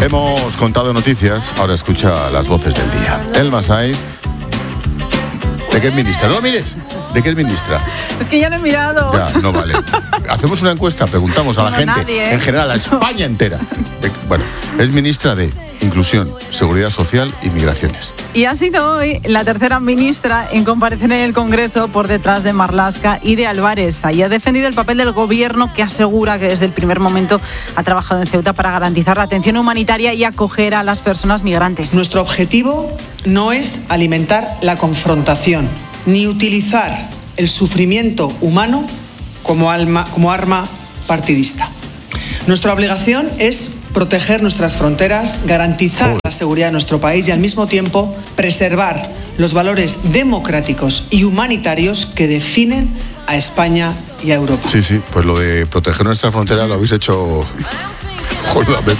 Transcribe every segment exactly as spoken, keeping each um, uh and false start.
Hemos contado noticias, ahora escucha las voces del día. Elma Saiz, ¿de qué es ministra? No lo mires. ¿De qué es ministra? Es que ya lo he mirado. Ya, no vale. Hacemos una encuesta, preguntamos a la no gente, nadie, ¿eh? en general, a España entera. De, bueno, es ministra de Inclusión, Seguridad Social y Migraciones. Y ha sido hoy la tercera ministra en comparecer en el Congreso por detrás de Marlaska y de Álvarez. Y ha defendido el papel del gobierno, que asegura que desde el primer momento ha trabajado en Ceuta para garantizar la atención humanitaria y acoger a las personas migrantes. Nuestro objetivo no es alimentar la confrontación, ni utilizar el sufrimiento humano como, alma, como arma partidista. Nuestra obligación es proteger nuestras fronteras, garantizar la seguridad de nuestro país y al mismo tiempo preservar los valores democráticos y humanitarios que definen a España y a Europa. Sí, sí, pues lo de proteger nuestra frontera lo habéis hecho jodidamente.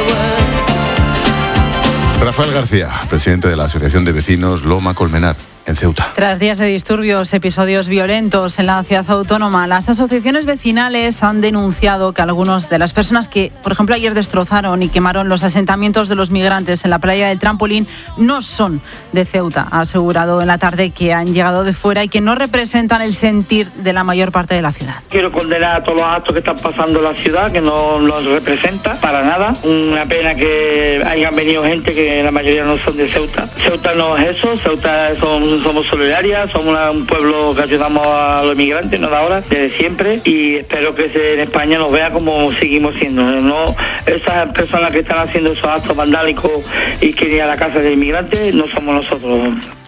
Rafael García, presidente de la Asociación de Vecinos Loma Colmenar, en Ceuta. Tras días de disturbios, episodios violentos en la ciudad autónoma, las asociaciones vecinales han denunciado que algunas de las personas que, por ejemplo, ayer destrozaron y quemaron los asentamientos de los migrantes en la playa del Trampolín no son de Ceuta. Ha asegurado en la tarde que han llegado de fuera y que no representan el sentir de la mayor parte de la ciudad. Quiero condenar a todos los actos que están pasando en la ciudad, que no los representa para nada. Una pena que hayan venido gente que la mayoría no son de Ceuta. Ceuta no es eso, Ceuta son somos solidarias, somos una, un pueblo que ayudamos a los inmigrantes, no de ahora, desde siempre, y espero que se, en España nos vea como seguimos siendo. No, esas personas que están haciendo esos actos vandálicos y que ir a la casa de inmigrantes no somos nosotros.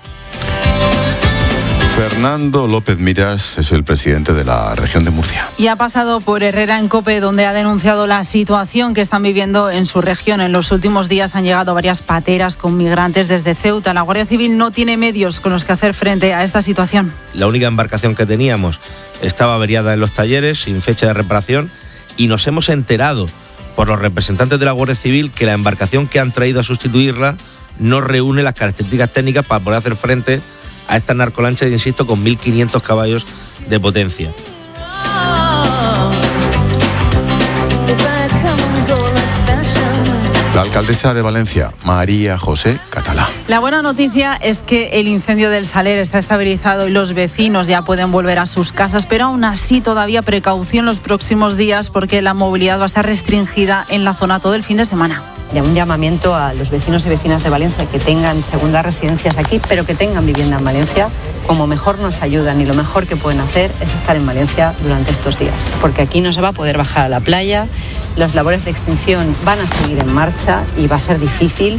Fernando López Miras es el presidente de la región de Murcia. Y ha pasado por Herrera en Cope, donde ha denunciado la situación que están viviendo en su región. En los últimos días han llegado varias pateras con migrantes desde Ceuta. La Guardia Civil no tiene medios con los que hacer frente a esta situación. La única embarcación que teníamos estaba averiada en los talleres, sin fecha de reparación, y nos hemos enterado por los representantes de la Guardia Civil que la embarcación que han traído a sustituirla no reúne las características técnicas para poder hacer frente a estas narcolanchas, insisto, con mil quinientos caballos de potencia. La alcaldesa de Valencia, María José Catalá. La buena noticia es que el incendio del Saler está estabilizado y los vecinos ya pueden volver a sus casas, pero aún así todavía precaución los próximos días porque la movilidad va a estar restringida en la zona todo el fin de semana. Y un llamamiento a los vecinos y vecinas de Valencia que tengan segundas residencias aquí, pero que tengan vivienda en Valencia. Como mejor nos ayudan y lo mejor que pueden hacer es estar en Valencia durante estos días. Porque aquí no se va a poder bajar a la playa, las labores de extinción van a seguir en marcha y va a ser difícil.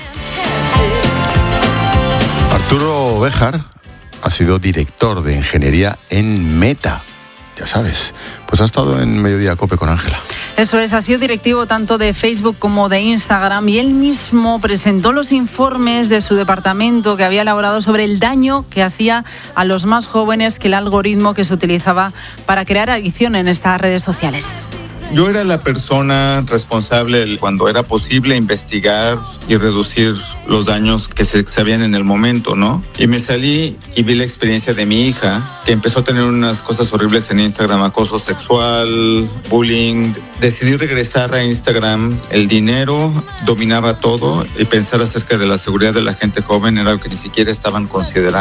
Arturo Béjar ha sido director de ingeniería en Meta. Ya sabes, pues ha estado en Mediodía Cope con Ángela. Eso es, ha sido directivo tanto de Facebook como de Instagram y él mismo presentó los informes de su departamento que había elaborado sobre el daño que hacía a los más jóvenes que el algoritmo que se utilizaba para crear adicción en estas redes sociales. Yo era la persona responsable cuando era posible investigar y reducir los daños que se sabían en el momento, ¿no? Y me salí y vi la experiencia de mi hija, que empezó a tener unas cosas horribles en Instagram, acoso sexual, bullying. Decidí regresar a Instagram. El dinero dominaba todo y pensar acerca de la seguridad de la gente joven era algo que ni siquiera estaban considerando.